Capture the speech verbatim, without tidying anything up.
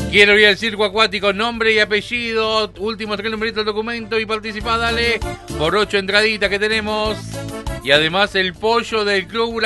Quiero ir al circo acuático, nombre y apellido, últimos tres numeritos del documento y participá, dale, por ocho entraditas que tenemos. Y además el pollo del club